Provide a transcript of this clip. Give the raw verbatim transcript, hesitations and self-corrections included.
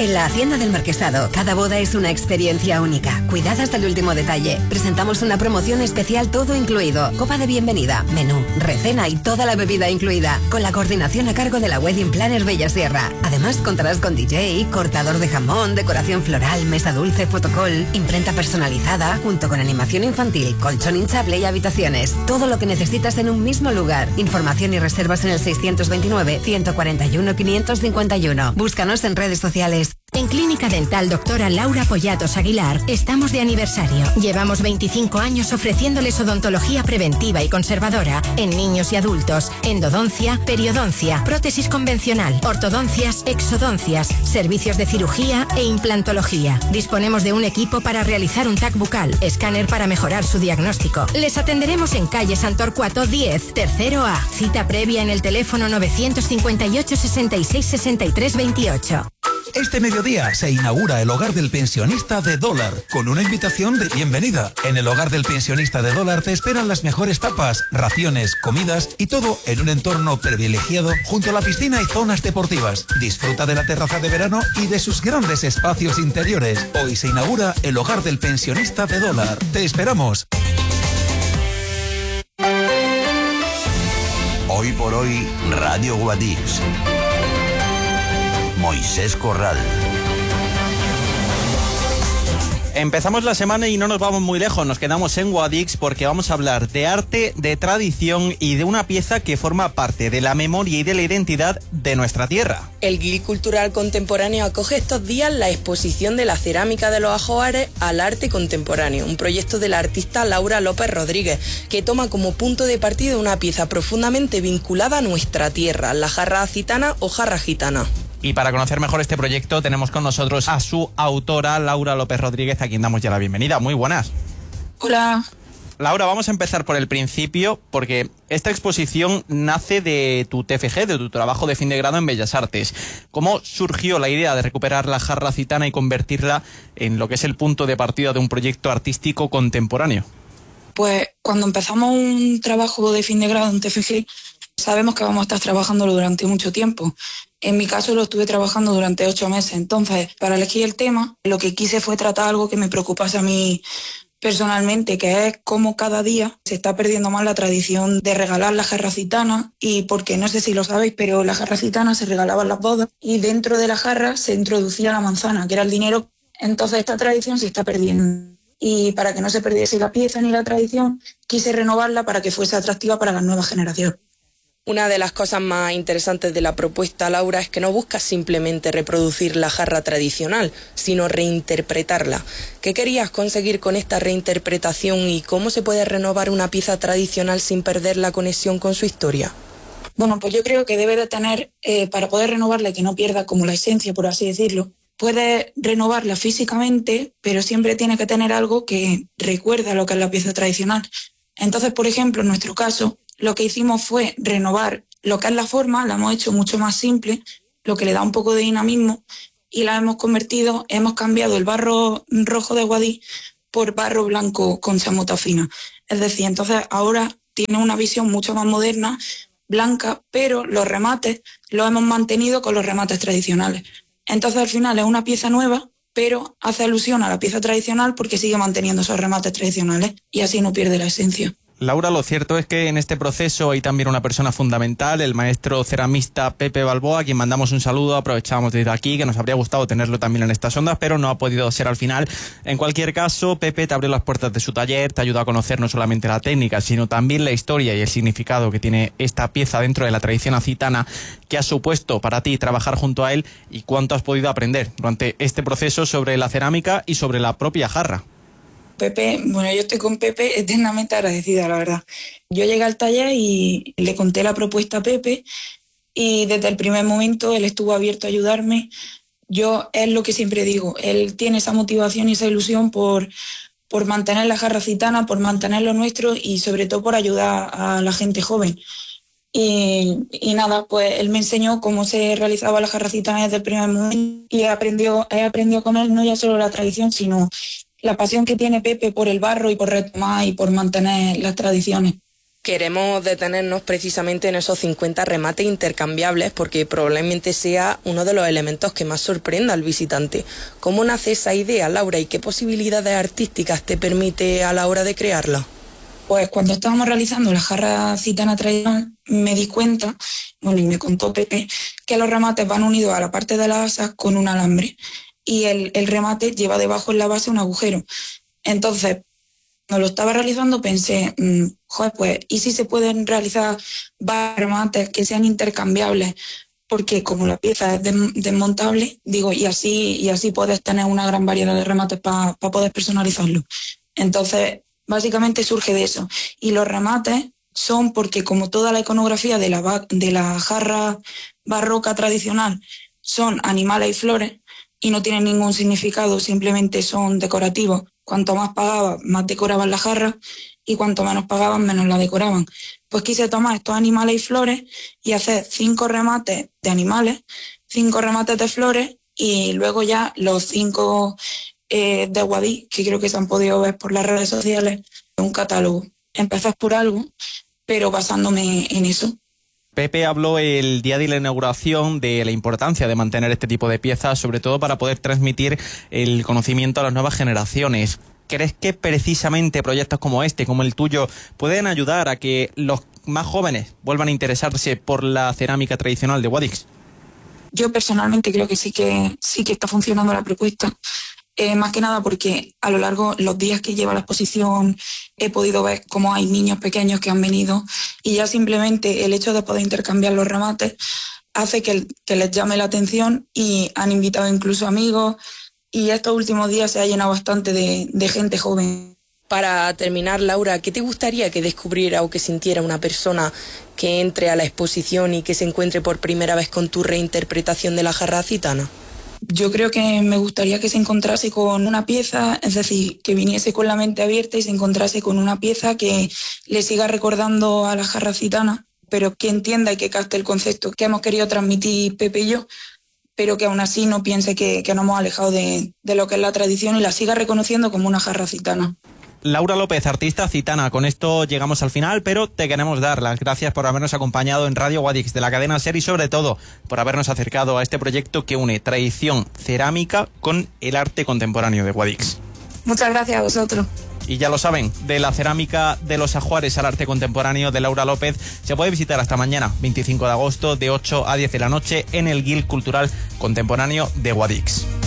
En la Hacienda del Marquesado, cada boda es una experiencia única, cuidada hasta el último detalle. Presentamos una promoción especial todo incluido, copa de bienvenida, menú, recena y toda la bebida incluida, con la coordinación a cargo de la Wedding Planner Bella Sierra. Además contarás con D J, cortador de jamón, decoración floral, mesa dulce, fotocall, imprenta personalizada, junto con animación infantil, colchón hinchable y habitaciones. Todo lo que necesitas en un mismo lugar. Información y reservas en el seiscientos veintinueve, ciento cuarenta y uno, quinientos cincuenta y uno. Búscanos en redes sociales. En Clínica Dental Doctora Laura Pollatos Aguilar estamos de aniversario. Llevamos veinticinco años ofreciéndoles odontología preventiva y conservadora en niños y adultos, endodoncia, periodoncia, prótesis convencional, ortodoncias, exodoncias, servicios de cirugía e implantología. Disponemos de un equipo para realizar un T A C bucal, escáner para mejorar su diagnóstico. Les atenderemos en calle Santorcuato diez, tercero A. Cita previa en el teléfono novecientos cincuenta y ocho, sesenta y seis, sesenta y tres veintiocho. Este mediodía se inaugura el Hogar del Pensionista de Dólar, con una invitación de bienvenida. En el Hogar del Pensionista de Dólar te esperan las mejores tapas, raciones, comidas y todo en un entorno privilegiado junto a la piscina y zonas deportivas. Disfruta de la terraza de verano y de sus grandes espacios interiores. Hoy se inaugura el Hogar del Pensionista de Dólar. ¡Te esperamos! Hoy por hoy, Radio Guadix. Moisés Corral. Empezamos la semana y no nos vamos muy lejos, nos quedamos en Guadix porque vamos a hablar de arte, de tradición y de una pieza que forma parte de la memoria y de la identidad de nuestra tierra. El Guil Cultural Contemporáneo acoge estos días la exposición de la cerámica de los Ajoares al arte contemporáneo, un proyecto de la artista Laura López Rodríguez, que toma como punto de partida una pieza profundamente vinculada a nuestra tierra, la jarra acitana o jarra gitana. Y para conocer mejor este proyecto tenemos con nosotros a su autora, Laura López Rodríguez, a quien damos ya la bienvenida. Muy buenas. Hola. Laura, vamos a empezar por el principio, porque esta exposición nace de tu T F G, de tu trabajo de fin de grado en Bellas Artes. ¿Cómo surgió la idea de recuperar la jarra citana y convertirla en lo que es el punto de partida de un proyecto artístico contemporáneo? Pues cuando empezamos un trabajo de fin de grado en T F G, sabemos que vamos a estar trabajándolo durante mucho tiempo. En mi caso lo estuve trabajando durante ocho meses. Entonces, para elegir el tema, lo que quise fue tratar algo que me preocupase a mí personalmente, que es cómo cada día se está perdiendo más la tradición de regalar la jarra citana, y porque no sé si lo sabéis, pero la jarra citana se regalaba en las bodas y dentro de la jarra se introducía la manzana, que era el dinero. Entonces esta tradición se está perdiendo. Y para que no se perdiese la pieza ni la tradición, quise renovarla para que fuese atractiva para las nuevas generaciones. Una de las cosas más interesantes de la propuesta, Laura, es que no buscas simplemente reproducir la jarra tradicional, sino reinterpretarla. ¿Qué querías conseguir con esta reinterpretación y cómo se puede renovar una pieza tradicional sin perder la conexión con su historia? Bueno, pues yo creo que debe de tener, eh, para poder renovarla y que no pierda como la esencia, por así decirlo, puede renovarla físicamente, pero siempre tiene que tener algo que recuerda lo que es la pieza tradicional. Entonces, por ejemplo, en nuestro caso, lo que hicimos fue renovar lo que es la forma, la hemos hecho mucho más simple, lo que le da un poco de dinamismo, y la hemos convertido, hemos cambiado el barro rojo de Guadix por barro blanco con chamuta fina. Es decir, entonces ahora tiene una visión mucho más moderna, blanca, pero los remates los hemos mantenido con los remates tradicionales. Entonces al final es una pieza nueva, pero hace alusión a la pieza tradicional porque sigue manteniendo esos remates tradicionales y así no pierde la esencia. Laura, lo cierto es que en este proceso hay también una persona fundamental, el maestro ceramista Pepe Balboa, a quien mandamos un saludo. Aprovechamos desde aquí, que nos habría gustado tenerlo también en estas ondas, pero no ha podido ser al final. En cualquier caso, Pepe te abrió las puertas de su taller, te ayudó a conocer no solamente la técnica, sino también la historia y el significado que tiene esta pieza dentro de la tradición acitana. ¿Qué ha supuesto para ti trabajar junto a él y cuánto has podido aprender durante este proceso sobre la cerámica y sobre la propia jarra? Pepe, bueno, yo estoy con Pepe eternamente agradecida, la verdad. Yo llegué al taller y le conté la propuesta a Pepe y desde el primer momento él estuvo abierto a ayudarme. Yo, es lo que siempre digo, él tiene esa motivación y esa ilusión por, por mantener la jarra citana, por mantener lo nuestro y sobre todo por ayudar a la gente joven. Y, y nada, pues él me enseñó cómo se realizaba la jarra citana desde el primer momento y he aprendido, he aprendido con él no ya solo la tradición, sino la pasión que tiene Pepe por el barro y por retomar y por mantener las tradiciones. Queremos detenernos precisamente en esos cincuenta remates intercambiables porque probablemente sea uno de los elementos que más sorprenda al visitante. ¿Cómo nace esa idea, Laura, y qué posibilidades artísticas te permite a la hora de crearla? Pues cuando estábamos realizando la jarra gitana tradicional me di cuenta, bueno, y me contó Pepe, que los remates van unidos a la parte de las asas con un alambre y el, el remate lleva debajo en la base un agujero. Entonces, cuando lo estaba realizando pensé, mmm, joder, pues, ¿y si se pueden realizar varios remates que sean intercambiables? Porque como la pieza es des- desmontable, digo, y así, y así puedes tener una gran variedad de remates para pa poder personalizarlo. Entonces, básicamente surge de eso. Y los remates son porque como toda la iconografía de la, de la jarra barroca tradicional son animales y flores y no tienen ningún significado, simplemente son decorativos. Cuanto más pagaban, más decoraban la jarra y cuanto menos pagaban, menos la decoraban. Pues quise tomar estos animales y flores y hacer cinco remates de animales, cinco remates de flores y luego ya los cinco eh, de Guadix, que creo que se han podido ver por las redes sociales, un catálogo. Empezás por algo, pero basándome en eso. Pepe habló el día de la inauguración de la importancia de mantener este tipo de piezas, sobre todo para poder transmitir el conocimiento a las nuevas generaciones. ¿Crees que precisamente proyectos como este, como el tuyo, pueden ayudar a que los más jóvenes vuelvan a interesarse por la cerámica tradicional de Guadix? Yo personalmente creo que sí que sí que está funcionando la propuesta. Eh, más que nada porque a lo largo de los días que lleva la exposición he podido ver cómo hay niños pequeños que han venido y ya simplemente el hecho de poder intercambiar los remates hace que, que les llame la atención y han invitado incluso amigos y estos últimos días se ha llenado bastante de, de gente joven. Para terminar, Laura, ¿qué te gustaría que descubriera o que sintiera una persona que entre a la exposición y que se encuentre por primera vez con tu reinterpretación de la jarra gitana? Yo creo que me gustaría que se encontrase con una pieza, es decir, que viniese con la mente abierta y se encontrase con una pieza que le siga recordando a la jarra gitana, pero que entienda y que capte el concepto que hemos querido transmitir Pepe y yo, pero que aún así no piense que, que nos hemos alejado de, de lo que es la tradición y la siga reconociendo como una jarra gitana. Laura López, artista gitana. Con esto llegamos al final, pero te queremos dar las gracias por habernos acompañado en Radio Guadix de la cadena SER y sobre todo por habernos acercado a este proyecto que une tradición cerámica con el arte contemporáneo de Guadix. Muchas gracias a vosotros. Y ya lo saben, de la cerámica de los ajuares al arte contemporáneo de Laura López se puede visitar hasta mañana, veinticinco de agosto, de ocho a diez de la noche en el Guild Cultural Contemporáneo de Guadix.